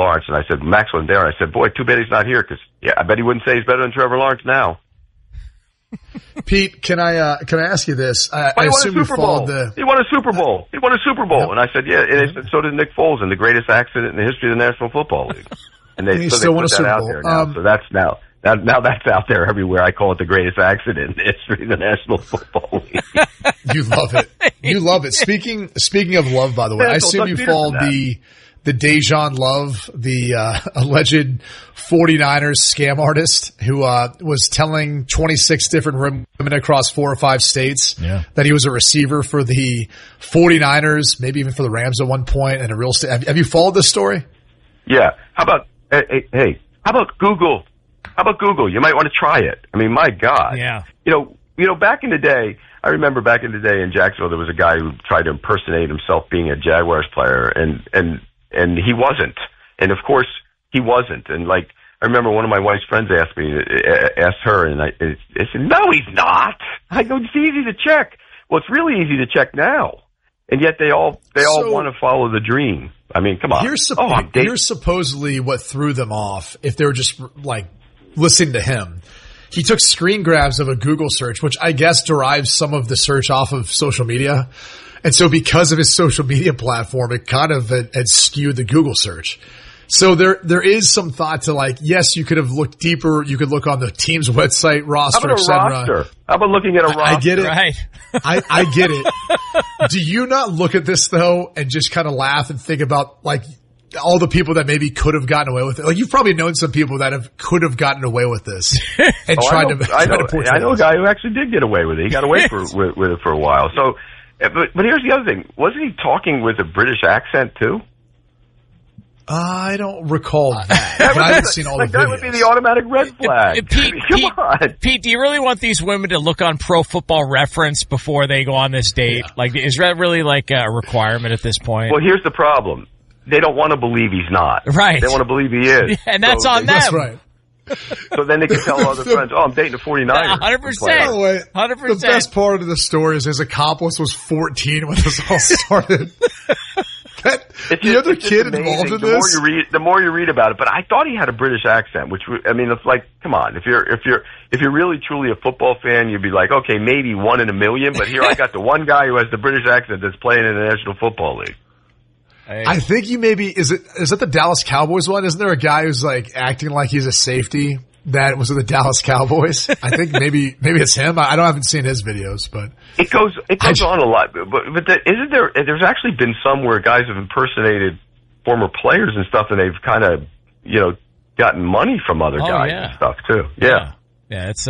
Lawrence, and I said, Max wasn't there. I said, boy, too bad he's not here, because I bet he wouldn't say he's better than Trevor Lawrence now. Pete, can I ask you this? I assume you followed the. He won a Super Bowl. He won a Super Bowl, and I said, yeah. And they said, so did Nick Foles, in the greatest accident in the history of the National Football League. And they still won a Super Bowl. There now. So that's now that's out there everywhere. I call it the greatest accident in the history of the National Football League. You love it. You love it. Speaking of love, by the way, I assume you followed the Dejan Love, the alleged 49ers scam artist who was telling 26 different women across 4 or 5 states that he was a receiver for the 49ers, maybe even for the Rams at one point, and a real estate. Have you followed this story? Yeah. How about how about Google? How about Google? You might want to try it. I mean, my God. Yeah. You know, back in the day, I remember back in the day in Jacksonville, there was a guy who tried to impersonate himself being a Jaguars player, and he wasn't. And of course, he wasn't. And like, I remember one of my wife's friends asked her, and I said, no, he's not. I go, it's easy to check. Well, it's really easy to check now. And yet they all want to follow the dream. I mean, come on. Here's supposedly what threw them off if they were just like listening to him. He took screen grabs of a Google search, which I guess derives some of the search off of social media. And so because of his social media platform, it kind of had skewed the Google search. So there is some thought to like, yes, you could have looked deeper. You could look on the team's website, roster, etc. How about looking at a roster? I get it. Right. I get it. Do you not look at this though and just kind of laugh and think about like all the people that maybe could have gotten away with it? Like you've probably known some people that could have gotten away with this and I know a guy who actually did get away with it. He got away with it for a while. So, but here's the other thing. Wasn't he talking with a British accent too? I don't recall that. I haven't seen all the videos. That would be the automatic red flag. Come on. Pete, do you really want these women to look on Pro Football Reference before they go on this date? Like, is that really like a requirement at this point? Well, here's the problem. They don't want to believe he's not. Right. They want to believe he is. And that's on them. That's right. So then they can tell other friends, oh, I'm dating a 49er. 100%. By the way, 100%. The best part of the story is his accomplice was 14 when this all started. The other kid involved in this. The more you read about it, but I thought he had a British accent, which I mean, it's like, come on, if you're really truly a football fan, you'd be like, okay, maybe 1 in a million, but here I got the one guy who has the British accent that's playing in the National Football League. I think you maybe is it the Dallas Cowboys one? Isn't there a guy who's like acting like he's a safety that was with the Dallas Cowboys? I think maybe it's him. I haven't seen his videos, but it goes on a lot. But isn't there? There's actually been some where guys have impersonated former players and stuff, and they've kind of gotten money from other guys and stuff too. Yeah. Yeah, it's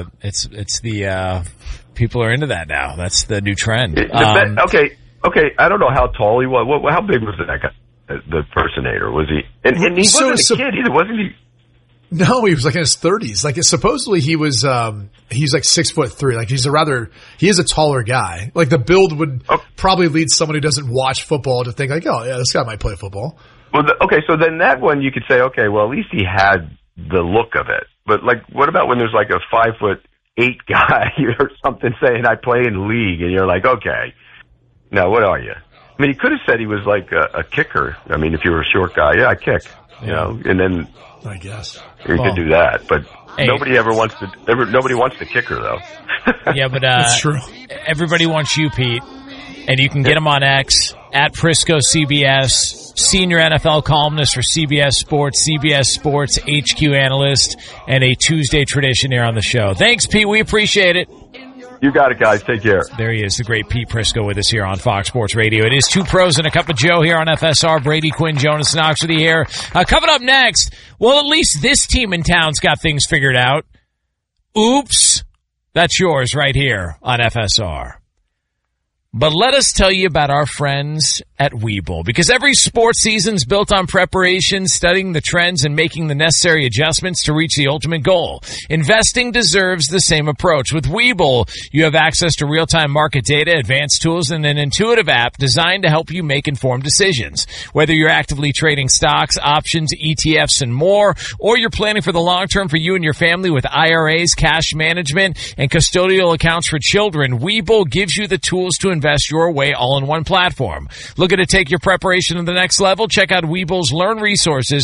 the people are into that now. That's the new trend. Okay, I don't know how tall he was. How big was that guy, the impersonator? Was he? And he wasn't a kid either, wasn't he? No, he was like in his 30s. Like supposedly he was, he's like 6'3". Like he is a taller guy. Like the build would probably lead someone who doesn't watch football to think like, oh yeah, this guy might play football. Well, so then that one you could say, okay, well at least he had the look of it. But like, what about when there's like a 5'8" guy or something saying I play in the league, and you're like, okay. Now, what are you? I mean, he could have said he was like a kicker. I mean, if you were a short guy, I kick, and then I guess you could do that. But nobody wants the kicker, though. Yeah, but that's true. Everybody wants you, Pete, and you can get him on X at Prisco CBS, senior NFL columnist for CBS Sports HQ analyst, and a Tuesday tradition here on the show. Thanks, Pete. We appreciate it. You got it, guys. Take care. There he is, the great Pete Prisco with us here on Fox Sports Radio. It is Two Pros and a Cup of Joe here on FSR. Brady Quinn, Jonas Knoxworthy here. Coming up next, well, at least this team in town's got things figured out. Oops. That's yours right here on FSR. But let us tell you about our friends at Webull, because every sports season's built on preparation, studying the trends, and making the necessary adjustments to reach the ultimate goal. Investing deserves the same approach. With Webull, you have access to real-time market data, advanced tools, and an intuitive app designed to help you make informed decisions. Whether you're actively trading stocks, options, ETFs, and more, or you're planning for the long term for you and your family with IRAs, cash management, and custodial accounts for children, Webull gives you the tools to invest your way all in one platform. Looking to take your preparation to the next level? Check out Webull's Learn Resources